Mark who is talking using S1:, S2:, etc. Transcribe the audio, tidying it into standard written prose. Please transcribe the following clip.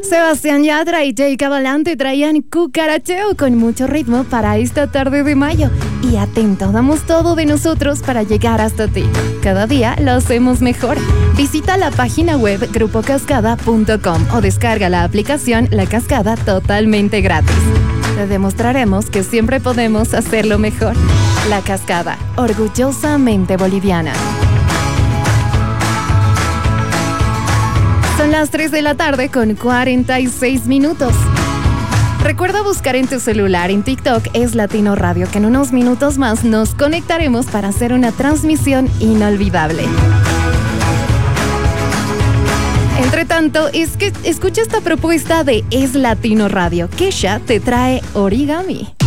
S1: Sebastián Yatra y Jay Cavalante traían Cucaracheo con mucho ritmo para esta tarde de mayo. Y atento, damos todo de nosotros para llegar hasta ti. Cada día lo hacemos mejor. Visita la página web grupocascada.com o descarga la aplicación La Cascada totalmente gratis. Te demostraremos que siempre podemos hacerlo mejor. La Cascada, orgullosamente boliviana. Son las 3 de la tarde con 46 minutos. Recuerda buscar en tu celular en TikTok Es Latino Radio, que en unos minutos más nos conectaremos para hacer una transmisión inolvidable. Entre tanto, escucha esta propuesta de Es Latino Radio. Kesha te trae Origami.